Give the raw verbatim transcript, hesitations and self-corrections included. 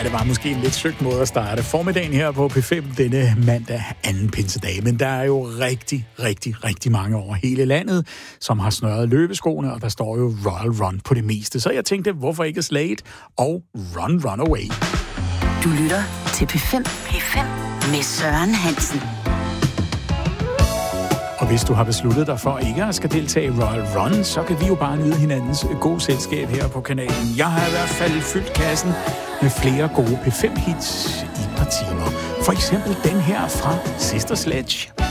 det var måske en lidt søgt måde at starte formiddagen her på P fem denne mandag anden pinsedag. Men der er jo rigtig, rigtig, rigtig mange over hele landet, som har snørret løbeskoene, og der står jo Royal Run på det meste. Så jeg tænkte, hvorfor ikke Slade og Run Run Away? Du lytter til P fem. P fem med Søren Hansen. Og hvis du har besluttet dig for ikke at skal deltage i Royal Run, så kan vi jo bare nyde hinandens gode selskab her på kanalen. Jeg har i hvert fald fyldt kassen med flere gode P fem hits i et par timer. For eksempel den her fra Sister Sledge.